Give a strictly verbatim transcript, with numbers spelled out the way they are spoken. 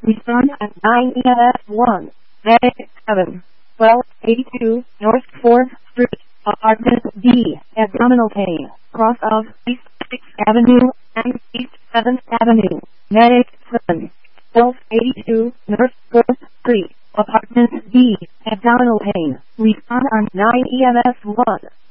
Respond at nine E M S one. Medic seven. twelve eighty-two North fourth Street, Apartment D, abdominal pain, cross of East sixth Avenue and East seventh Avenue. Medic seven. twelve eighty-two North fourth Street, Apartment D, abdominal pain. Respond on nine E M S one.